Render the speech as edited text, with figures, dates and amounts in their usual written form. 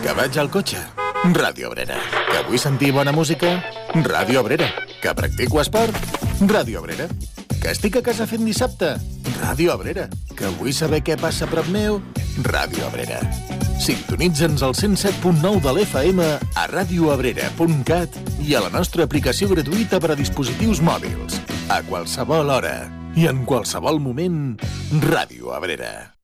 Que vaig al cotxe? Ràdio Abrera. Que vull sentir bona música? Ràdio Abrera. Que practico esport? Ràdio Abrera. Que estic a casa fent dissabte? Ràdio Abrera. Que vull saber què passa a prop meu? Ràdio Abrera. Sintonitza'ns al 107.9 de l'FM a radioabrera.cat i a la nostra aplicació gratuïta per a dispositius mòbils. A qualsevol hora i en qualsevol moment, Ràdio Abrera.